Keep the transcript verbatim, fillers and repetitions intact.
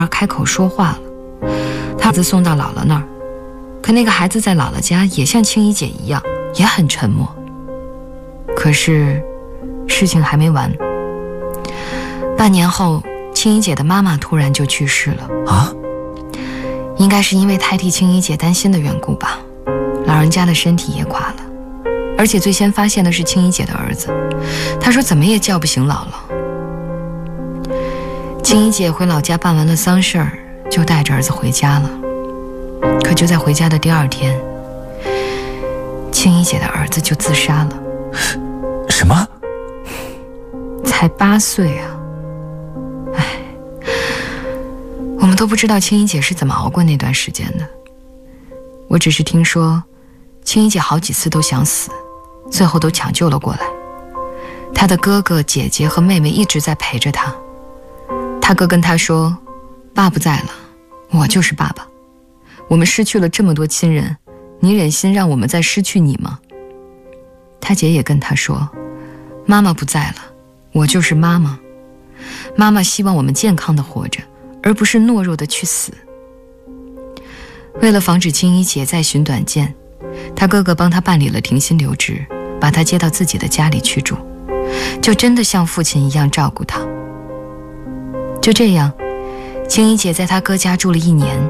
开口说话了，他儿子送到姥姥那儿，可那个孩子在姥姥家也像青衣姐一样，也很沉默。可是事情还没完，半年后，青衣姐的妈妈突然就去世了啊！应该是因为太替青衣姐担心的缘故吧，老人家的身体也垮了，而且最先发现的是青衣姐的儿子，他说怎么也叫不醒姥姥。青衣姐回老家办完了丧事儿，就带着儿子回家了。可就在回家的第二天，青衣姐的儿子就自杀了。 什么？ 才八岁啊！唉，我们都不知道青衣姐是怎么熬过那段时间的。我只是听说，青衣姐好几次都想死，最后都抢救了过来。她的哥哥、姐姐和妹妹一直在陪着她。她哥跟她说：“爸不在了，我就是爸爸。我们失去了这么多亲人，你忍心让我们再失去你吗？”她姐也跟她说：“妈妈不在了，我就是妈妈。妈妈希望我们健康的活着，而不是懦弱的去死。”为了防止青衣姐再寻短见，她哥哥帮她办理了停薪留职，把她接到自己的家里去住，就真的像父亲一样照顾她。就这样，青衣姐在她哥家住了一年，